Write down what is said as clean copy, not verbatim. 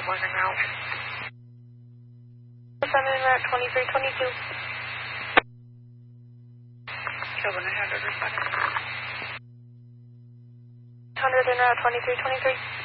was en route. I'm en route 2322. Kilburn, I have responding. 100 en route 2323.